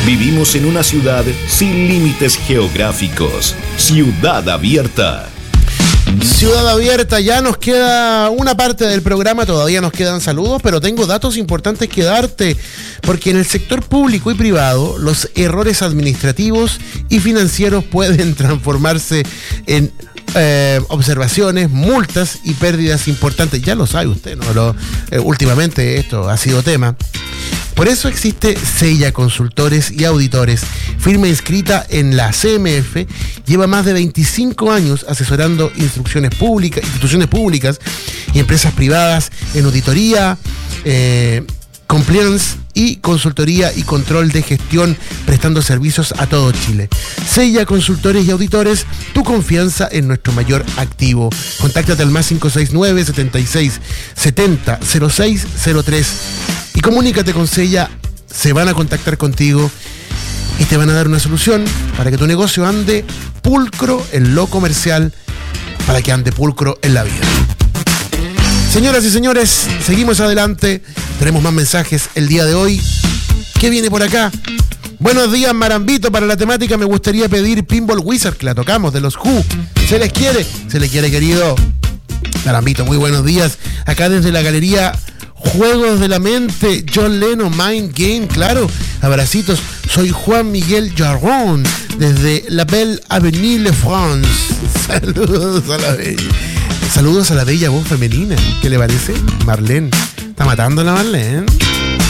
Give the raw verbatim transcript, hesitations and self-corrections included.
Vivimos en una ciudad sin límites geográficos. Ciudad Abierta. Ciudad Abierta, ya nos queda una parte del programa, todavía nos quedan saludos, pero tengo datos importantes que darte, porque en el sector público y privado los errores administrativos y financieros pueden transformarse en eh, observaciones, multas y pérdidas importantes. Ya lo sabe usted, ¿no? Lo, eh, últimamente esto ha sido tema. Por eso existe Sella Consultores y Auditores, firma inscrita en la C M F, lleva más de veinticinco años asesorando instrucciones públicas, instituciones públicas y empresas privadas en auditoría, eh, compliance y consultoría y control de gestión, prestando servicios a todo Chile. Sella Consultores y Auditores, tu confianza en nuestro mayor activo. Contáctate al más cinco seis nueve, setenta y seis, setenta, cero seis cero tres y comunícate con Sella. Se van a contactar contigo y te van a dar una solución para que tu negocio ande pulcro en lo comercial, para que ande pulcro en la vida. Señoras y señores, seguimos adelante. Tenemos más mensajes el día de hoy. ¿Qué viene por acá? Buenos días, Marambito. Para la temática me gustaría pedir Pinball Wizard, que la tocamos, de los Who. ¿Se les quiere? Se les quiere, querido. Marambito, muy buenos días. Acá desde la galería Juegos de la Mente, John Lennon, Mind Game, claro. Abracitos. Soy Juan Miguel Jarrón, desde la Belle Avenue Le France. Saludos a la bella. Saludos a la bella voz femenina. ¿Qué le parece? Marlene. ¿Está matando a la Marlene?